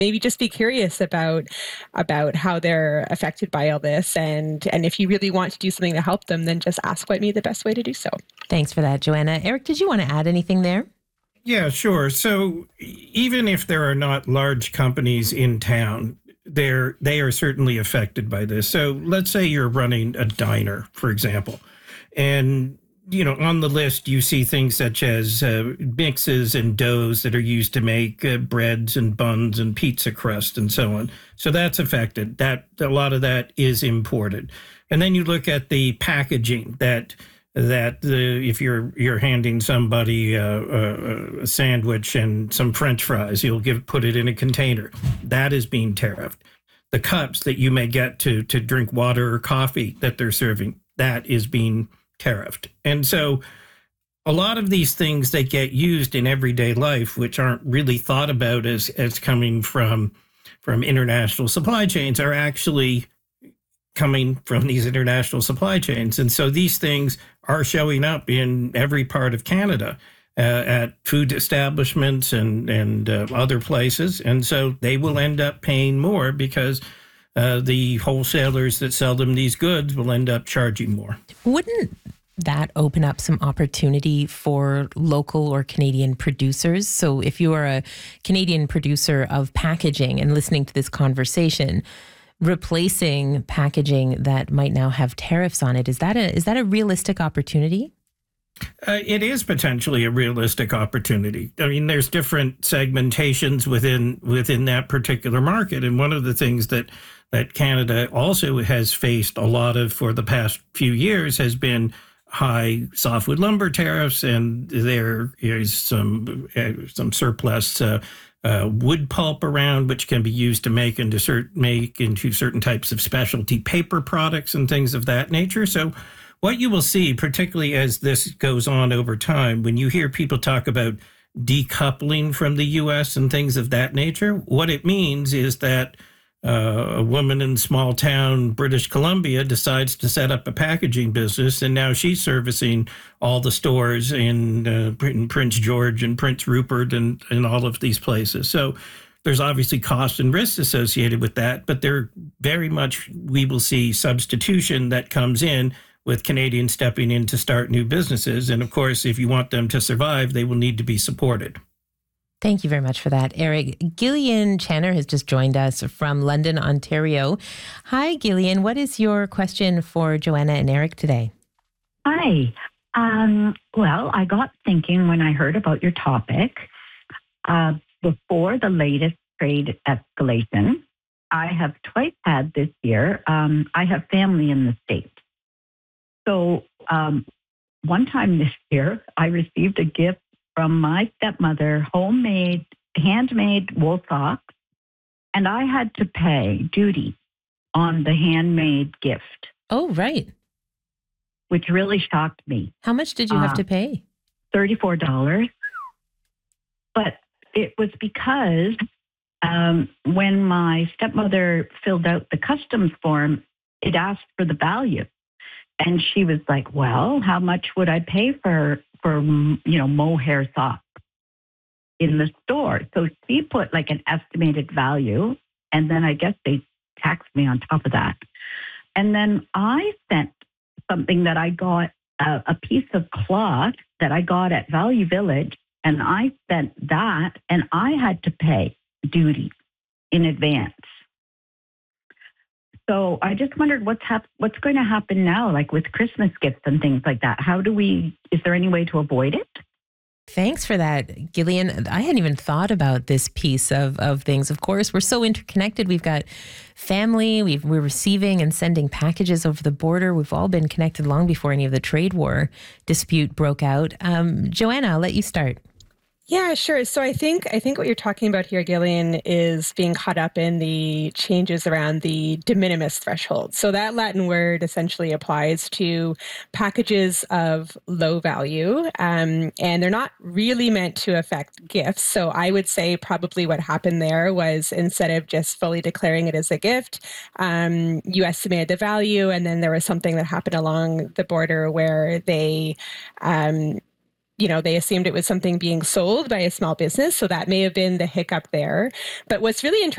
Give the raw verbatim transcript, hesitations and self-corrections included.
maybe just be curious about about how they're affected by all this. And, and if you really want to do something to help them, then just ask what may be the best way to do so. Thanks for that, Joanna. Eric, did you want to add anything there? Yeah, sure. So even if there are not large companies in town, they're, they are certainly affected by this. So let's say you're running a diner, for example, and you know, on the list, you see things such as uh, mixes and doughs that are used to make uh, breads and buns and pizza crust and so on. So that's affected. That a lot of that is imported. And then you look at the packaging that that the if you're you're handing somebody a, a, a sandwich and some French fries, you'll give put it in a container. That is being tariffed. The cups that you may get to to drink water or coffee that they're serving, that is being tariffed. And so a lot of these things that get used in everyday life, which aren't really thought about as, as coming from, from international supply chains, are actually coming from these international supply chains. And so these things are showing up in every part of Canada uh, at food establishments and, and uh, other places. And so they will end up paying more because Uh, the wholesalers that sell them these goods will end up charging more. Wouldn't that open up some opportunity for local or Canadian producers? So if you are a Canadian producer of packaging and listening to this conversation, replacing packaging that might now have tariffs on it, is that a is that a realistic opportunity? Uh, it is potentially a realistic opportunity. I mean, there's different segmentations within within that particular market. And one of the things that that Canada also has faced a lot of for the past few years has been high softwood lumber tariffs, and there is some uh, some surplus uh, uh, wood pulp around, which can be used to make into cert- make into certain types of specialty paper products and things of that nature. So what you will see, particularly as this goes on over time, when you hear people talk about decoupling from the U S and things of that nature, what it means is that uh, a woman in small town British Columbia decides to set up a packaging business, and now she's servicing all the stores in, uh, in Prince George and Prince Rupert and, and all of these places. So there's obviously costs and risks associated with that, but there very much we will see substitution that comes in with Canadians stepping in to start new businesses. And of course, if you want them to survive, they will need to be supported. Thank you very much for that, Eric. Gillian Channer has just joined us from London, Ontario. Hi, Gillian. What is your question for Joanna and Eric today? Hi. Um, well, I got thinking when I heard about your topic, uh, before the latest trade escalation, I have twice had this year, um, I have family in the States. So um, one time this year, I received a gift from my stepmother, homemade, handmade wool socks, and I had to pay duty on the handmade gift. Oh, right. Which really shocked me. How much did you have uh, to pay? thirty-four dollars. But it was because um, when my stepmother filled out the customs form, it asked for the value. And she was like, well, how much would I pay for, for you know, mohair socks in the store? So she put like an estimated value, and then I guess they taxed me on top of that. And then I sent something that I got, a, a piece of cloth that I got at Value Village, and I sent that, and I had to pay duty in advance. So I just wondered what's hap- what's going to happen now, like with Christmas gifts and things like that. How do we, is there any way to avoid it? Thanks for that, Gillian. I hadn't even thought about this piece of, of things. Of course, we're so interconnected. We've got family, we've, we're receiving and sending packages over the border. We've all been connected long before any of the trade war dispute broke out. Um, Joanna, I'll let you start. Yeah, sure. So I think I think what you're talking about here, Gillian, is being caught up in the changes around the de minimis threshold. So that Latin word essentially applies to packages of low value, um, and they're not really meant to affect gifts. So I would say probably what happened there was instead of just fully declaring it as a gift, um, you estimated the value, and then there was something that happened along the border where they um, you know, they assumed it was something being sold by a small business. So that may have been the hiccup there. But what's really interesting